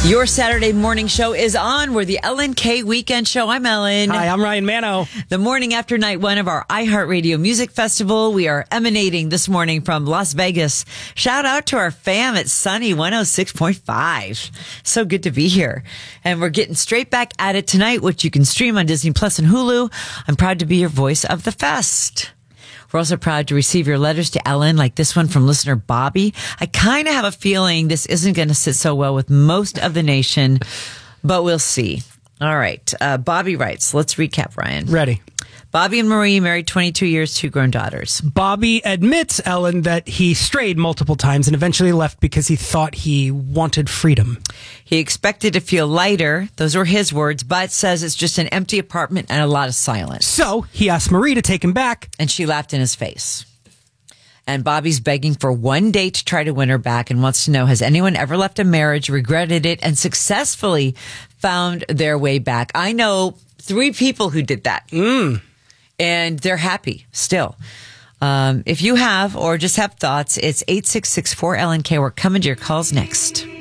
Your Saturday morning show is on. We're the Ellen K Weekend Show. I'm Ellen. Hi, I'm Ryan Mano. The morning after night one of our iHeartRadio Music Festival. We are emanating this morning from Las Vegas. Shout out to our fam at Sunny 106.5. So good to be here. And we're getting straight back at it tonight, which you can stream on Disney Plus and Hulu. I'm proud to be your voice of the fest. We're also proud to receive your letters to Ellen, like this one from listener Bobby. I kind of have a feeling this isn't going to sit so well with most of the nation, but we'll see. All right. Bobby writes, let's recap, Ryan. Ready. Bobby and Marie married 22 years, 2 grown daughters. Bobby admits, Ellen, that he strayed multiple times and eventually left because he thought he wanted freedom. He expected to feel lighter. Those were his words, but says it's just an empty apartment and a lot of silence. So he asked Marie to take him back. And she laughed in his face. And Bobby's begging for one date to try to win her back and wants to know, has anyone ever left a marriage, regretted it, and successfully found their way back? I know 3 people who did that. And they're happy still. If you have or just have thoughts, it's 866-4LNK. We're coming to your calls next.